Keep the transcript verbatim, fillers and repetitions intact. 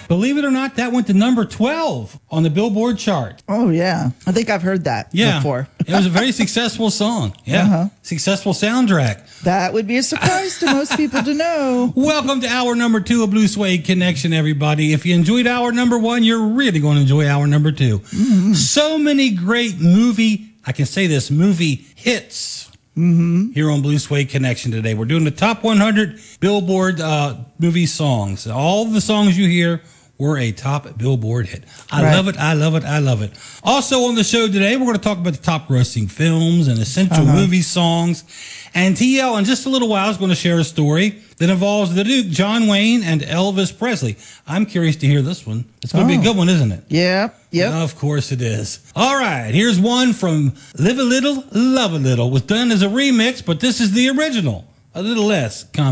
Believe it or not, that went to number twelve on the Billboard chart. Oh, yeah. I think I've heard that yeah. before. It was a very successful song. Yeah. Uh-huh. Successful soundtrack. That would be a surprise to most people to know. Welcome to hour number two of Blue Suede Connection, everybody. If you enjoyed hour number one, you're really going to enjoy hour number two. Mm-hmm. So many great movie, I can say this, movie hits. Mm-hmm. Here on Blue Suede Connection today. We're doing the top one hundred Billboard uh, movie songs. All the songs you hear were a top Billboard hit. I right. love it. I love it. I love it. Also on the show today, we're going to talk about the top grossing films and essential uh-huh. movie songs. And T L, in just a little while, is going to share a story that involves the Duke, John Wayne, and Elvis Presley. I'm curious to hear this one. It's going to oh. be a good one, isn't it? Yeah. Yep. Of course it is. All right. Here's one from Live a Little, Love a Little. It was done as a remix, but this is the original. A little less.